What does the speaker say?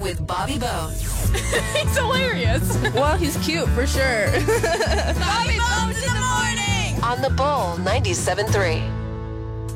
with Bobby Bones. He's hilarious. Well, he's cute for sure. Bobby Bones in the morning! On the Bull 97.3.